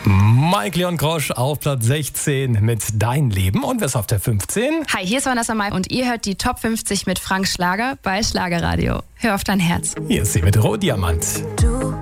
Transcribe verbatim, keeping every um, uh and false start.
Mike Leon Grosch auf Platz sechzehn mit Dein Leben. Und wer ist auf der fünfzehn? Hi, hier ist Vanessa Mai und ihr hört die Top fünfzig mit Frank Schlager bei Schlagerradio. Hör auf dein Herz. Hier ist sie mit Rohdiamant. Du